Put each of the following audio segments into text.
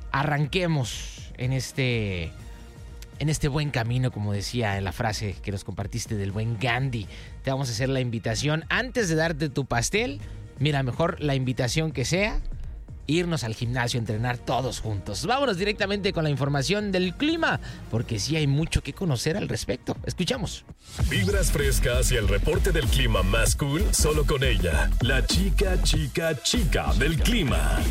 arranquemos en este buen camino, como decía en la frase que nos compartiste del buen Gandhi. Te vamos a hacer la invitación. Antes de darte tu pastel, mira, mejor la invitación que sea irnos al gimnasio a entrenar todos juntos. Vámonos directamente con la información del clima, porque sí hay mucho que conocer al respecto. Escuchamos. Vibras frescas y el reporte del clima más cool solo con ella, la chica del clima.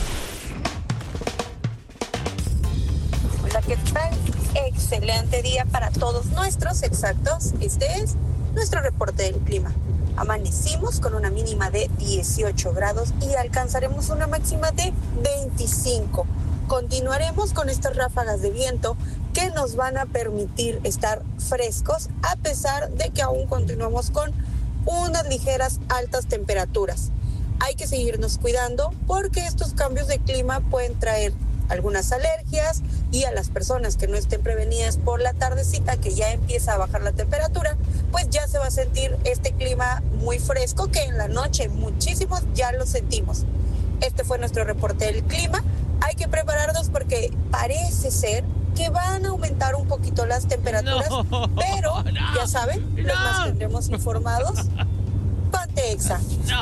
Hola, ¿qué tal? Excelente día para todos nuestros exactos. Este es nuestro reporte del clima. Amanecimos con una mínima de 18 grados y alcanzaremos una máxima de 25. Continuaremos con estas ráfagas de viento que nos van a permitir estar frescos a pesar de que aún continuamos con unas ligeras altas temperaturas. Hay que seguirnos cuidando porque estos cambios de clima pueden traer algunas alergias y a las personas que no estén prevenidas por la tardecita, que ya empieza a bajar la temperatura, pues ya se va a sentir este clima muy fresco que en la noche muchísimos ya lo sentimos. Este fue nuestro reporte del clima. Hay que prepararnos porque parece ser que van a aumentar un poquito las temperaturas, pero ya saben, los mantendremos informados. Ponte Exa.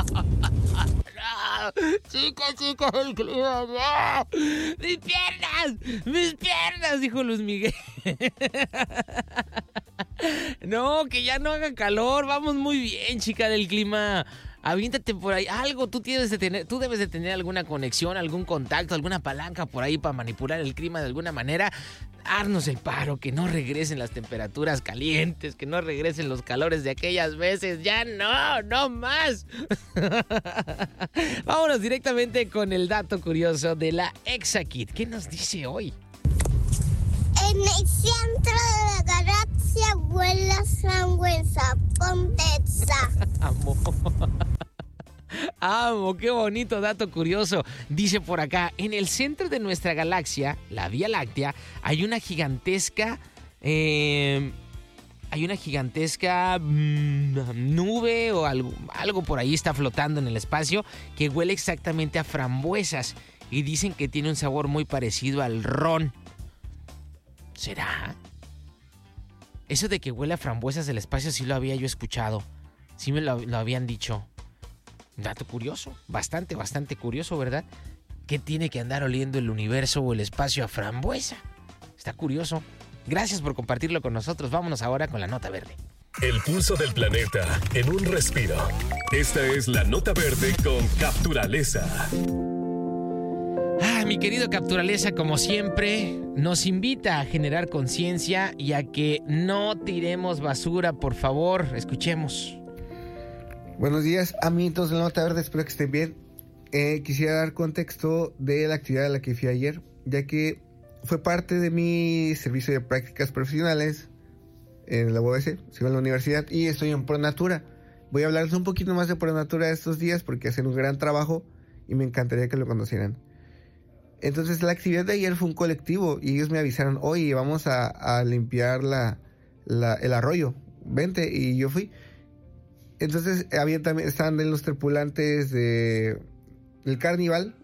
Chicas del clima, no. Mis piernas, dijo Luis Miguel. No, que ya no haga calor, vamos muy bien, chica del clima. Aviéntate por ahí, algo, tú debes de tener alguna conexión, algún contacto, alguna palanca por ahí para manipular el clima de alguna manera. Haznos el paro, que no regresen las temperaturas calientes, que no regresen los calores de aquellas veces. Ya no más. Vámonos directamente con el dato curioso de la ExaKit. ¿Qué nos dice hoy? En el centro de la galaxia vuela frambuesa. Ponte Exa. Amo, qué bonito dato curioso. Dice por acá, en el centro de nuestra galaxia, la Vía Láctea, hay una gigantesca nube o algo por ahí está flotando en el espacio que huele exactamente a frambuesas y dicen que tiene un sabor muy parecido al ron. ¿Será? Eso de que huele a frambuesas del espacio sí lo había yo escuchado. Sí me lo habían dicho. Dato curioso, bastante curioso, ¿verdad? ¿Qué tiene que andar oliendo el universo o el espacio a frambuesa? Está curioso. Gracias por compartirlo con nosotros. Vámonos ahora con la nota verde. El pulso del planeta en un respiro. Esta es la nota verde con Capturaleza. Mi querido Capturaleza, como siempre, nos invita a generar conciencia y a que no tiremos basura, por favor. Escuchemos. Buenos días, amiguitos de la Nota Verde, espero que estén bien. Quisiera dar contexto de la actividad a la que fui ayer, ya que fue parte de mi servicio de prácticas profesionales en la UABC, sigo en la universidad y estoy en Pronatura. Voy a hablarles un poquito más de Pronatura estos días porque hacen un gran trabajo y me encantaría que lo conocieran. Entonces la actividad de ayer fue un colectivo y ellos me avisaron, oye, vamos a limpiar el arroyo, vente, y yo fui. Entonces estaban los tripulantes del carnaval,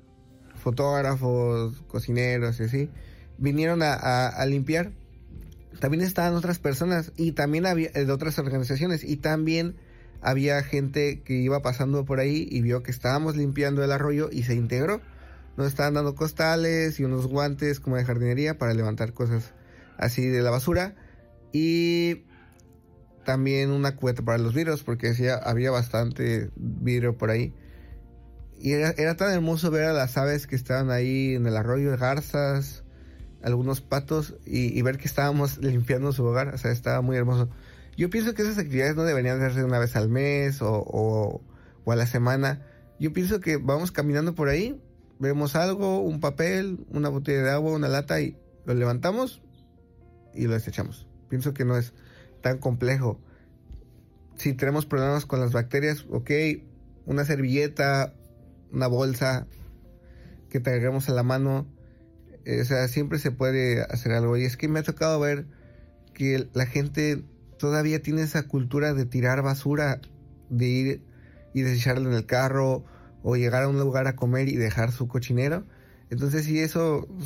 fotógrafos, cocineros y así, vinieron a limpiar. También estaban otras personas y también había de otras organizaciones y también había gente que iba pasando por ahí y vio que estábamos limpiando el arroyo y se integró. Nos estaban dando costales y unos guantes como de jardinería para levantar cosas así de la basura y también una cubeta para los vidrios porque sí, había bastante vidrio por ahí. Y era tan hermoso ver a las aves que estaban ahí en el arroyo, garzas, algunos patos y ver que estábamos limpiando su hogar. O sea, estaba muy hermoso. Yo pienso que esas actividades no deberían hacerse una vez al mes o a la semana. Yo pienso que vamos caminando por ahí, vemos algo, un papel, una botella de agua, una lata y lo levantamos y lo desechamos. Pienso que no es tan complejo. Si tenemos problemas con las bacterias, ok, una servilleta, una bolsa que traigamos a la mano, o sea, siempre se puede hacer algo. Y es que me ha tocado ver que la gente todavía tiene esa cultura de tirar basura, de ir y desecharla en el carro o llegar a un lugar a comer y dejar su cochinero. Entonces, si eso